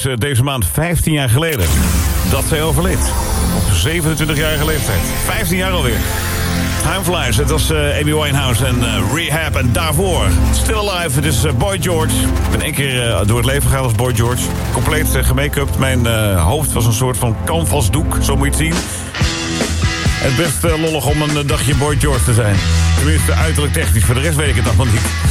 is deze maand 15 jaar geleden dat zij overleed. Op 27-jarige leeftijd. 15 jaar alweer. Time flies. Het was Amy Winehouse en Rehab. En daarvoor Still Alive. Het is Boy George. Ik ben 1 keer door het leven gegaan als Boy George. Compleet gemake-upt. Mijn hoofd was een soort van canvasdoek. Zo moet je het zien. Het best lollig om een dagje Boy George te zijn. Tenminste, uiterlijk technisch. Voor de rest weet ik het allemaal niet.